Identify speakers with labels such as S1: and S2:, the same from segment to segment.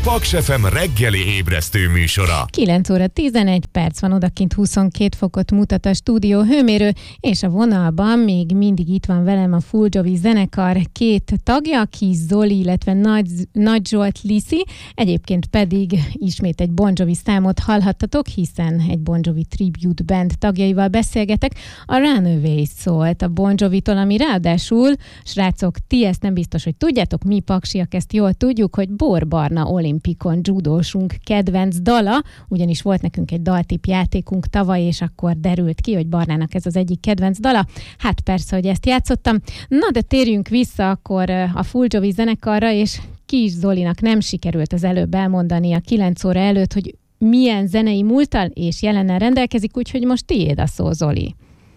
S1: Paks FM reggeli ébresztő műsora.
S2: 9 óra 11 perc van, odakint 22 fokot mutat a stúdió hőmérő, és a vonalban még mindig itt van velem a Full Jovi zenekar két tagja, Kis Zoli, illetve Nagy Zsolt Liszi, egyébként pedig ismét egy Bon Jovi számot hallhattatok, hiszen egy Bon Jovi Tribute Band tagjaival beszélgetek. A Runaway szólt a Bon Jovitól, ami ráadásul, srácok, ti ezt nem biztos, hogy tudjátok, mi paksiak ezt jól tudjuk, hogy Bor Barna olimpikon judósunk kedvenc dala, ugyanis volt nekünk egy daltip játékunk tavaly, és akkor derült ki, hogy Barnának ez az egyik kedvenc dala. Hát persze, hogy ezt játszottam. Na, de térjünk vissza akkor a Full Jovi zenekarra, és Kis Zolinak nem sikerült az előbb elmondani a 9 óra előtt, hogy milyen zenei múlttal és jelennel rendelkezik, úgyhogy most tiéd a szó, Zoli.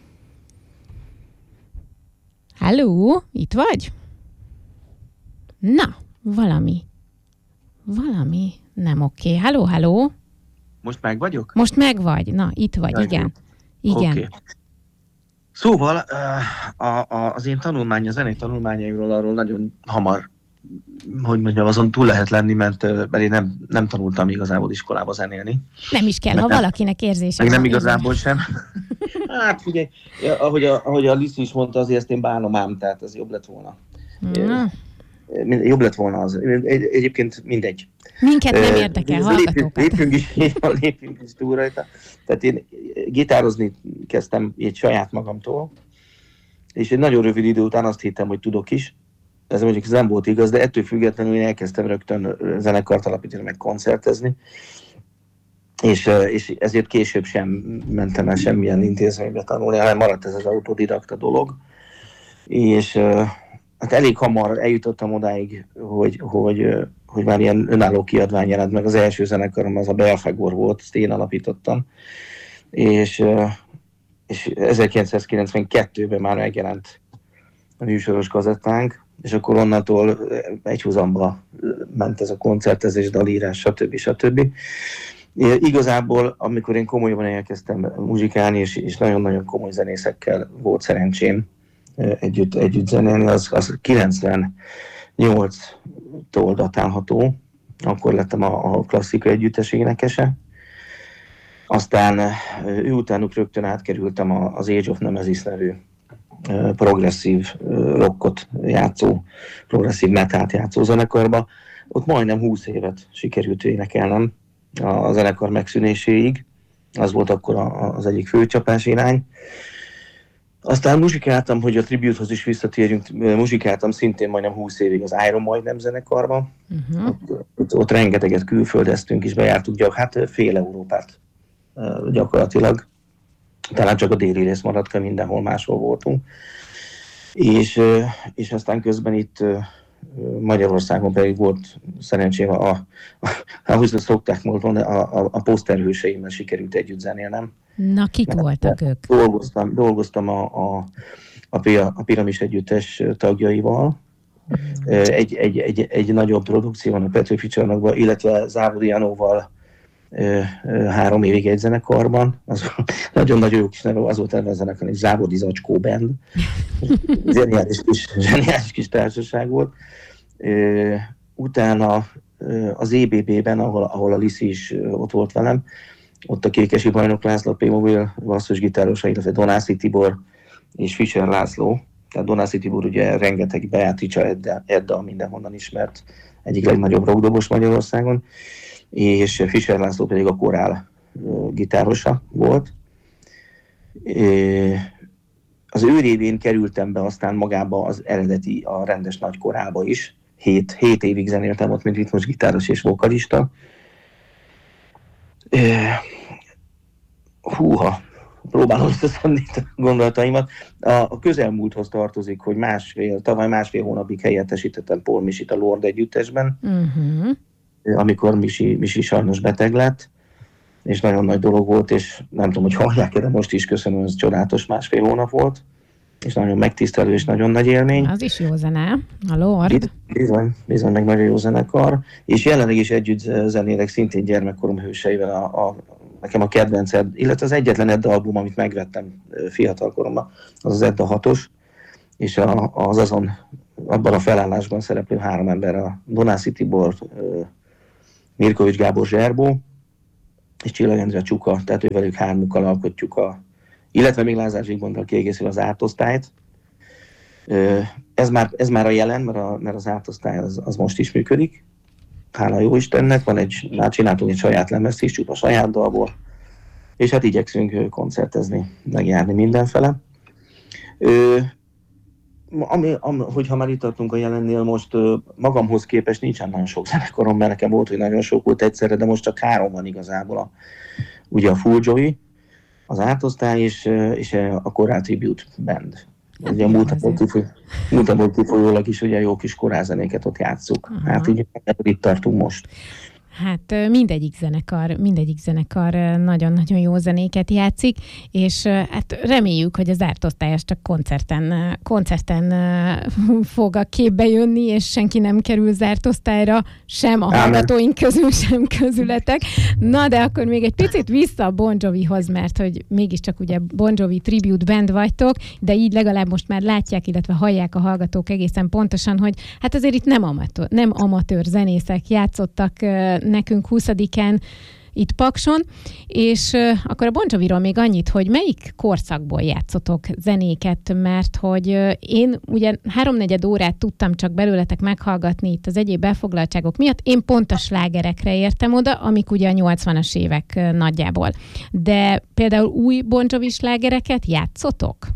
S2: Halló, itt vagy? Na, valami nem oké. Halló?
S3: Most meg vagyok?
S2: Most meg vagy. Na, itt vagy, igen. Igen.
S3: Okay. Szóval az én tanulmány, a zenei tanulmányaimról arról nagyon hamar, hogy mondjam, azon túl lehet lenni, mert én nem tanultam igazából iskolába zenélni.
S2: Nem is kell, ha valakinek érzése
S3: meg nem igazából sem. Hát figyelj, ahogy a Liszi is mondta, azért ezt én bánom ám, tehát ez jobb lett volna. Jobb lett volna az. Egyébként mindegy.
S2: Minket nem érdekel, hallgatókat.
S3: Lépjünk is túl rajta. Tehát én gitározni kezdtem így saját magamtól, és egy nagyon rövid idő után azt hittem, hogy tudok is. Ez mondjuk nem volt igaz, de ettől függetlenül én elkezdtem rögtön zenekart alapítani, meg koncertezni. És ezért később sem mentem el semmilyen intézménybe tanulni, hanem maradt ez az autodidakta dolog. És hát elég hamar eljutottam odáig, hogy már ilyen önálló kiadvány jelent meg. Az első zenekarom az a Belfagor volt, ezt én alapítottam. És 1992-ben már megjelent a műsoros kazettánk, és akkor onnantól egyhuzamba ment ez a koncertezés, dalírás, stb. Igazából, amikor én komolyan elkezdtem muzsikálni, és nagyon-nagyon komoly zenészekkel volt szerencsém együtt zenélni, az 98-tól datálható, akkor lettem a klasszikai együttes énekese. Aztán ő utánuk rögtön átkerültem az Age of Nemesis nevű progresszív rockot játszó, progresszív metált játszó zenekarba. Ott majdnem 20 évet sikerült énekelnem a zenekar megszűnéséig. Az volt akkor az egyik főcsapás irány. Aztán muzsikáltam, hogy a Tribute-hoz is visszatérjünk, muzsikáltam szintén majdnem 20 évig az Iron Maiden zenekarban. Ott rengeteget külföldeztünk és bejártuk, fél Európát gyakorlatilag. Talán csak a déli rész maradt, mert mindenhol máshol voltunk. És aztán közben itt Magyarországon pedig volt szerencsém, ahogy szokták mondani, a poszterhőseimmel sikerült együtt zenélnem.
S2: Na, kik voltak ők?
S3: Dolgoztam a Piramis együttes tagjaival, egy nagyobb produkcióban, a Petőfi Csarnokban, illetve Závodi Janóval 3 évig egy zenekarban. Az nagyon-nagyon jó kis neve, az volt a zenekar, egy Závodi Zacskó Band. Zseniális kis társaság volt. Utána az EBB-ben, ahol a Liszi is ott volt velem, ott a Kékesi Bajnok László, P-Mobil basszusgitárosa, illetve Donászi Tibor és Fischer László. Tehát Donászi Tibor ugye rengeteg Beatrice Edda mindenhonnan ismert, egyik legnagyobb rockdobos Magyarországon, és Fischer László pedig a korál gitárosa volt. Az ő révén kerültem be aztán magába az eredeti, a rendes nagy korálba is. 7 évig zenéltem ott, mint ritmusgitáros és vokalista. Próbálom összeszedni a gondolataimat. A közelmúlthoz tartozik, hogy tavaly másfél hónapig helyettesítettem Paul Misit a Lord együttesben, amikor Misi sajnos beteg lett, és nagyon nagy dolog volt, és nem tudom, hogy hallják-e, de most is köszönöm, ez csodálatos másfél hónap volt, és nagyon megtisztelő, és nagyon nagy élmény.
S2: Az is jó zene, a Lord.
S3: Bizony, meg nagyon jó zenekar, és jelenleg is együtt zenélek szintén gyermekkorom hőseivel, nekem a kedvenced, illetve az egyetlen Edda album, amit megvettem fiatalkoromban, az Edda 6-os, és abban a felállásban szereplő 3 ember, a Donászi Tibor, Mirkovics Gábor Zserbó, és Csillag Endre Csuka, tehát ővelük hármukkal alkotjuk illetve még Lázár Zsigmonddal kiegészül az ártosztályt. Ez már a jelen, mert az ártosztály az most is működik. Hála jó Istennek, már csináltunk egy saját lemezt is, csupa saját dalból, és hát igyekszünk koncertezni, megjárni mindenfele. Hogyha már itt tartunk a jelennél, most magamhoz képest nincsen nagyon sok zenekarom, mert nekem volt, hogy nagyon sok volt egyszerre, de most csak 3 van igazából. Ugye a Full Jovi, az ártosztály és a Chorál Tribute Band. Ugye a múltamból kifolyólag is ugye jó kis korálzenéket ott játsszuk. Hát így itt tartunk most.
S2: Hát mindegyik zenekar nagyon-nagyon jó zenéket játszik, és hát reméljük, hogy az ártosztályos csak koncerten fog a képbe jönni, és senki nem kerül zárt osztályra, sem a hallgatóink közül, sem közületek. Na, de akkor még egy picit vissza a Bon Jovihoz, mert hogy mégiscsak ugye Bon Jovi Tribute Band vagytok, de így legalább most már látják, illetve hallják a hallgatók egészen pontosan, hogy hát azért itt nem amatőr zenészek játszottak nekünk 20-án itt Pakson, és akkor a Bon Joviról még annyit, hogy melyik korszakból játszotok zenéket, mert hogy én ugye 3-4 órát tudtam csak belőletek meghallgatni itt az egyéb elfoglaltságok miatt, én pont a slágerekre értem oda, amik ugye a 80-as évek nagyjából. De például új Bon Jovi slágereket játszotok?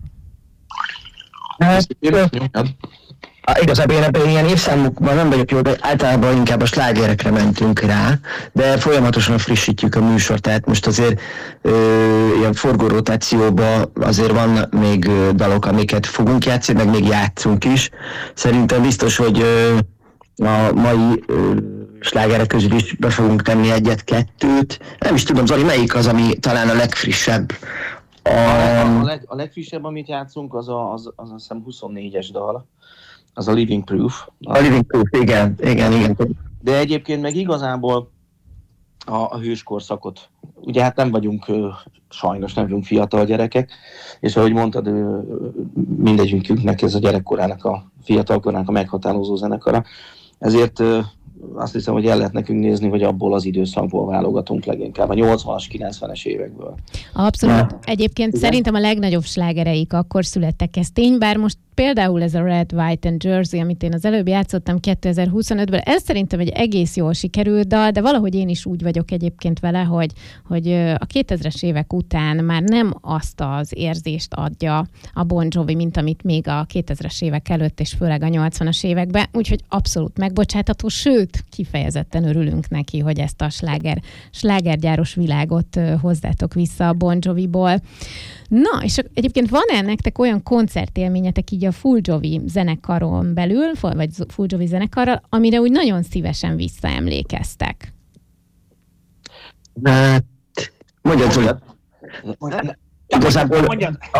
S4: Igazából én ebben ilyen évszámokban nem vagyok jó, de általában inkább a slágerekre mentünk rá, de folyamatosan frissítjük a műsort, tehát most azért ilyen forgórotációban azért van még dalok, amiket fogunk játszani, meg még játszunk is. Szerintem biztos, hogy a mai slágerek közül is be fogunk tenni 1-2. Nem is tudom, Zoli, melyik az, ami talán a legfrissebb?
S3: A legfrissebb, amit játszunk, az azt hiszem 24-es dal. Az a Living Proof.
S4: A Living Proof, igen.
S3: De egyébként meg igazából a hőskorszakot. Ugye hát nem vagyunk, sajnos nem vagyunk fiatal gyerekek, és ahogy mondtad, mindegyikünknek ez a gyerekkorának, a fiatalkorának a meghatározó zenekara. Ezért azt hiszem, hogy el lehet nekünk nézni, hogy abból az időszakból válogatunk leginkább, a 80-as, 90-es évekből.
S2: Abszolút. Egyébként szerintem a legnagyobb slágereik akkor születtek, ez tény, bár most például ez a Red, White and Jersey, amit én az előbb játszottam 2025-ben, ez szerintem egy egész jól sikerült dal, de valahogy én is úgy vagyok egyébként vele, hogy a 2000-es évek után már nem azt az érzést adja a Bon Jovi, mint amit még a 2000-es évek előtt, és főleg a 80-as években, úgyhogy abszolút megbocsátható, sőt, kifejezetten örülünk neki, hogy ezt a slágergyáros világot hozzátok vissza a Bon Joviból. Na, és egyébként van-e nektek olyan koncertélményetek így a Full Jovi zenekaron belül, vagy Full Jovi zenekarral, amire úgy nagyon szívesen visszaemlékeztek?
S4: Mondjad, Zoli. Igazából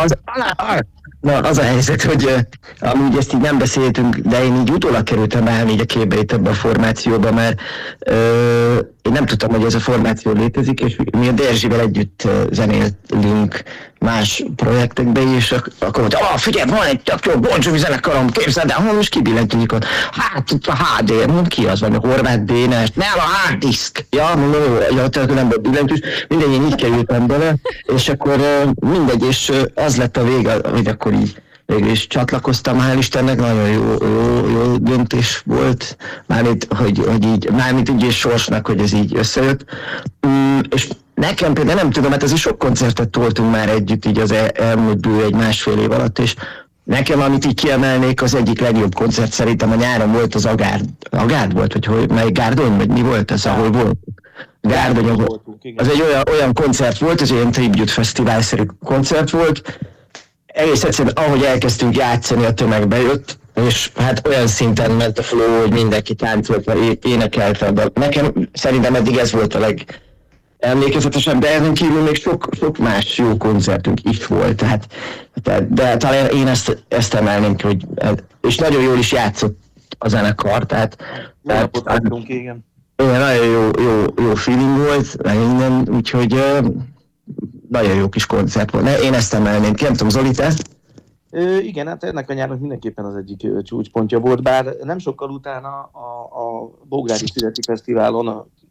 S4: az a helyzet, hogy amúgy ezt így nem beszéltünk, de én így utólag kerültem be így a képbe itt ebben a formációban, mert én nem tudtam, hogy ez a formáció létezik, és mi a Derzsivel együtt zenélünk más projektekbe, és akkor mondta, figyelj, van egy tök jó Bon Jovi zenekarom, képzeld el, most kibillentjük ott. Hát itt a HD, mond ki az van, a Horváth Dénes, nem a hard disk. Ja, mondom, hogy nem volt billentős, mindegy, én így kerültem bele, és akkor mindegy, és az lett a vége, hogy akkor így végül is csatlakoztam, hál' Istennek, nagyon jó döntés volt, mármint így és sorsnak, hogy ez így összejött. És nekem például nem tudom, hát ez is sok koncertet toltunk már együtt így az elmúlt bő 1-1,5 év alatt, és nekem, amit így kiemelnék, az egyik legjobb koncert szerintem a nyáron volt az Agárd volt, vagy mely Gárdony, vagy mi volt ez, ahol volt? Gárdony, az egy olyan koncert volt, ez egy tribute fesztiválszerű koncert volt, egész egyszerűen, ahogy elkezdtünk játszani, a tömeg bejött, és hát olyan szinten ment a flow, hogy mindenki táncolt, énekelte. De nekem szerintem eddig ez volt a legemlékezetesebb, de ezen kívül még sok más jó koncertünk is volt. De talán én ezt emelném, hogy, és nagyon jól is játszott a zenekar, tehát
S3: igen.
S4: Nagyon jó feeling volt, minden, úgyhogy nagyon jó kis koncert volt. Én ezt emelném ki, nem tudom, Zoli, te?
S3: Igen, hát ennek a nyárnak mindenképpen az egyik csúcspontja volt, bár nem sokkal utána a Bógrádi Születi Fesztiválon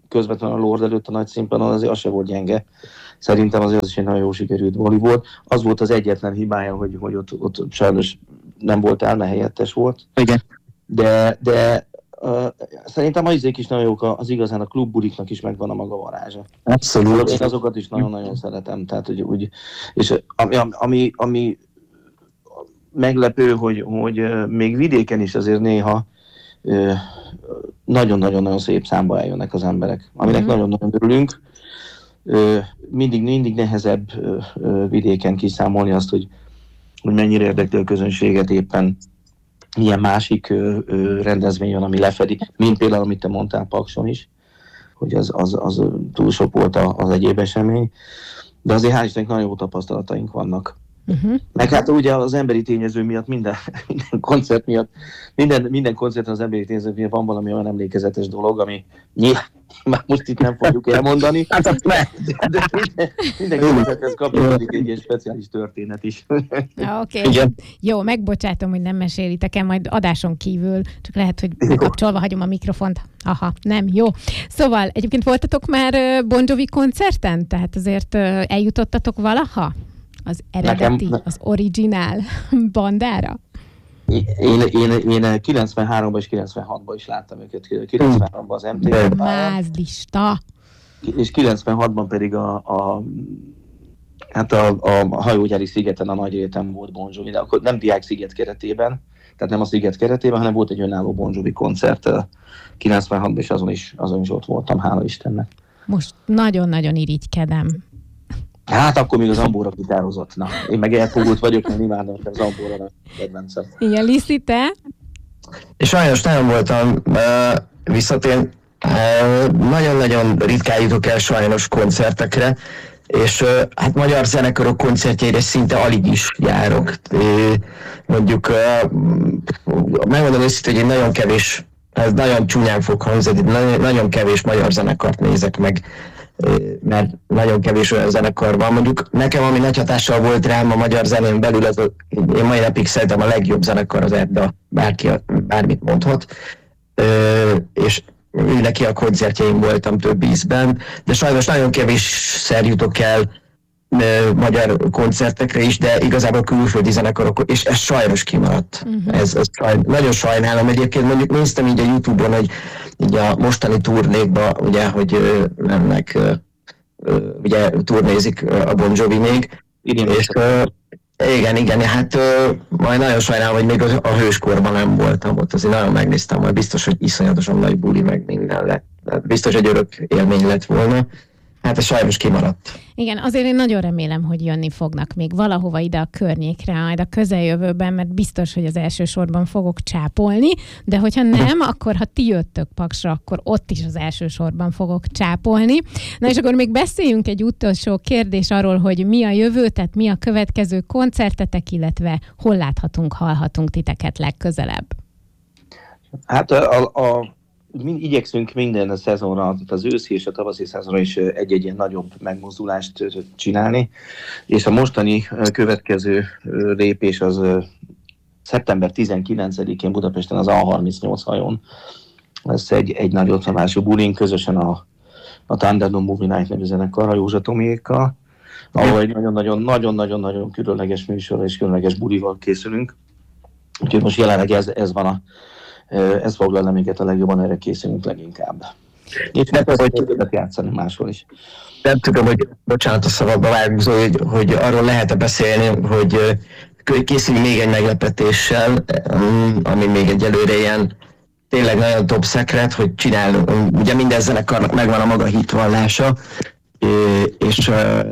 S3: közvetlenül a Lord előtt a nagy színpadon, azért az se volt gyenge. Szerintem az is egy nagyon jó sikerült buli volt. Az volt az egyetlen hibája, hogy ott sajnos nem volt el, mert helyettes volt.
S4: Igen.
S3: De szerintem az izék is nagyon jók, az igazán a klubbuliknak is megvan a maga varázsa.
S4: Abszolút.
S3: Én azokat is nagyon-nagyon szeretem. Tehát, úgy, és ami meglepő, hogy még vidéken is azért néha nagyon-nagyon szép számba eljönnek az emberek, aminek nagyon-nagyon örülünk. Mindig nehezebb vidéken kiszámolni azt, hogy mennyire érdekli a közönséget éppen milyen másik rendezvény van, ami lefedi, mint például, amit te mondtál Pakson is, hogy az túl sok volt az egyéb esemény, de azért hál' Istennek nagyon jó tapasztalataink vannak. Meg hát ugye az emberi tényező miatt minden koncert miatt, minden koncerten az emberi tényező miatt van valami olyan emlékezetes dolog, ami nyilván már most itt nem fogjuk elmondani, de minden koncerthez kapcsolódik egy ilyen speciális történet is.
S2: Oké. Jó, megbocsátom, hogy nem mesélítek el, majd adáson kívül, csak lehet, hogy bekapcsolva hagyom a mikrofont. Aha, nem, jó. Szóval egyébként voltatok már Bon Jovi koncerten? Tehát azért eljutottatok valaha? Az eredeti, az originál bandára?
S3: Én 93-ban és 96-ban is láttam őket. 93-ban az MTV-ben.
S2: Mázlista.
S3: És 96-ban pedig a hajógyári szigeten, a Nagy Réten volt Bon Jovi, de akkor nem Diák sziget keretében, tehát nem a sziget keretében, hanem volt egy önálló Bon Jovi koncert 96-ban, és azon is ott voltam, hála Istennek.
S2: Most nagyon-nagyon irigykedem.
S3: Hát akkor még az Zambóra gitározott. Na, én meg elfogult vagyok, mert imádom, hogy az Zambóra a kedvencem.
S2: Igen, Liszi, te?
S4: És sajnos nagyon voltam, viszont én nagyon-nagyon ritkán jutok el sajnos koncertekre, és hát magyar zenekarok koncertjeire szinte alig is járok. Mondjuk, megmondom őszintén, hogy én nagyon kevés, ez nagyon csúnyán fog hangzni, nagyon kevés magyar zenekart nézek meg, mert nagyon kevés olyan zenekar van. Mondjuk nekem, ami nagy hatással volt rám a magyar zenén belül, én mai napig szerintem a legjobb zenekar az Edda, bármit mondhat. És neki a koncertjeim voltam több ízben, de sajnos nagyon kevésszer jutok el magyar koncertekre is, de igazából külföldi zenekarok, és ez sajnos kimaradt. Nagyon sajnálom. Egyébként mondjuk néztem így a YouTube-on, hogy így a mostani turnékban, ugye, hogy mennek, ugye turnézik a Bon Jovi még, és igen, hát majd nagyon sajnálom, hogy még a hőskorban nem voltam ott, azért nagyon megnéztem, majd biztos, hogy iszonyatosan nagy buli, meg minden lett. Biztos, hogy örök élmény lett volna. Hát ez sajnos kimaradt.
S2: Igen, azért én nagyon remélem, hogy jönni fognak még valahova ide a környékre, majd a közeljövőben, mert biztos, hogy az első sorban fogok csápolni, de hogyha nem, akkor ha ti jöttök Paksra, akkor ott is az első sorban fogok csápolni. Na és akkor még beszéljünk egy utolsó kérdés arról, hogy mi a jövő, tehát mi a következő koncertetek, illetve hol láthatunk, hallhatunk titeket legközelebb.
S3: Hát igyekszünk minden szezonra, az őszi és a tavaszi szezonra is egy-egy ilyen nagyobb megmozdulást csinálni, és a mostani következő lépés az szeptember 19-én Budapesten az A38 hajón lesz egy nagy ottavású bulin, közösen a Thunderdome Movie Night nevű zenekarral, Józsa Tomiékkal, ahol egy nagyon-nagyon különleges műsorra és különleges bulival készülünk. Úgyhogy most jelenleg ez foglal le minket a legjobban, erre készülünk leginkább. Itt nem az, hogy többet játszani máshol is.
S4: Nem tudom, hogy bocsánat a szabadba vágni, hogy arról lehet-e beszélni, hogy készülünk még egy meglepetéssel, ami még egyelőre ilyen tényleg nagyon top secret, hogy csinálunk. Ugye minden zenekarnak megvan a maga hitvallása, és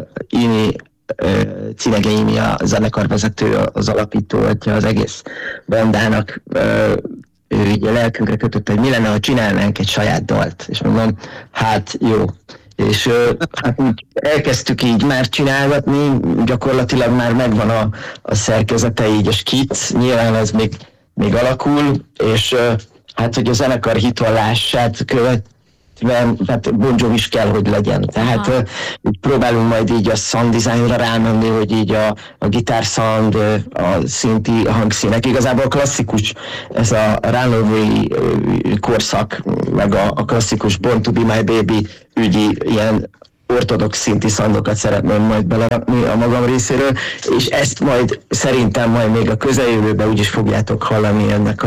S4: Cinege Imi a zenekarvezető, az alapító atya az egész bandának, ő így a lelkünkre kötött, hogy mi lenne, ha csinálnánk egy saját dalt. És mondom, hát jó. És hát úgy elkezdtük így már csinálgatni, gyakorlatilag már megvan a szerkezete, így a skic, nyilván ez még alakul, és hát hogy a zenekar hitvallását tehát Bon Jovi is kell, hogy legyen. Tehát így próbálunk majd így a sound designra rámenni, hogy így a gitár sound, a szinti hangszínek. Igazából a klasszikus, ez a Runaway korszak, meg a klasszikus Born to be my baby ügyi ilyen ortodox szinti szandokat szeretném majd belerakni a magam részéről, és ezt majd szerintem majd még a közeljövőben úgyis fogjátok hallani ennek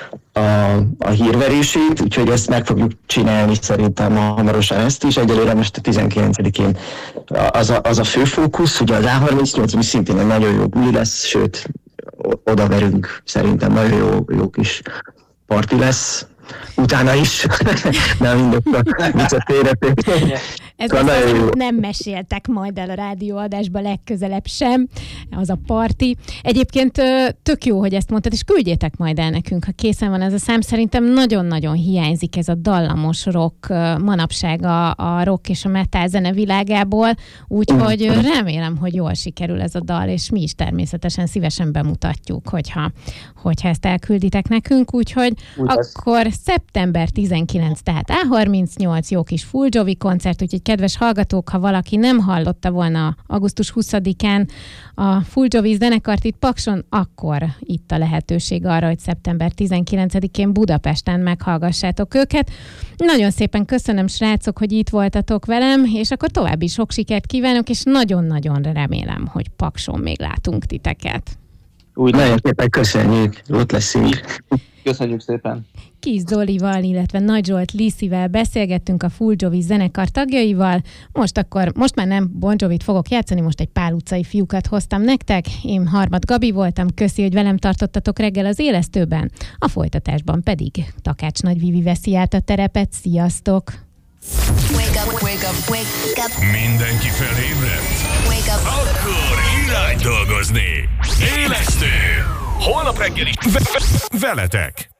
S4: a hírverését, úgyhogy ezt meg fogjuk csinálni szerintem hamarosan ezt is. Egyelőre most a 19-én az a fő fókusz, ugye az A38, ami szintén egy nagyon jó buli lesz, sőt, odaverünk, szerintem nagyon jó kis parti lesz. Utána is, nem mindössze visszatérhetünk.
S2: Ez nem meséltek majd el a rádióadásban legközelebb sem, az a parti. Egyébként tök jó, hogy ezt mondtad, és küldjétek majd el nekünk, ha készen van ez a szám. Szerintem nagyon-nagyon hiányzik ez a dallamos rock manapság a rock és a metal zene világából, úgyhogy remélem, hogy jól sikerül ez a dal, és mi is természetesen szívesen bemutatjuk, hogyha ezt elkülditek nekünk, úgyhogy akkor szeptember 19, tehát A38, jó kis Full Jovi koncert, úgyhogy kedves hallgatók, ha valaki nem hallotta volna augusztus 20-án a Full Jovi zenekart itt Pakson, akkor itt a lehetőség arra, hogy szeptember 19-én Budapesten meghallgassátok őket. Nagyon szépen köszönöm, srácok, hogy itt voltatok velem, és akkor további sok sikert kívánok, és nagyon-nagyon remélem, hogy Pakson még látunk titeket.
S4: Úgy nagyon szépen köszönjük, ott leszünk.
S3: Köszönjük szépen.
S2: Kis Zolival, illetve Nagy Zsolt Liszivel beszélgettünk, a Full Jovi zenekar tagjaival. Most már nem Bon Jovit fogok játszani, most egy Pál utcai fiúkat hoztam nektek. Én Harmat Gabi voltam, köszi, hogy velem tartottatok reggel az élesztőben. A folytatásban pedig Takács Nagy Vivi veszi át a terepet. Sziasztok!
S5: Wake up, wake up, wake up.
S1: Mindenki felébredt?
S5: Wake up.
S1: Akkor irány dolgozni! Élesztő! Holnap reggel is veletek!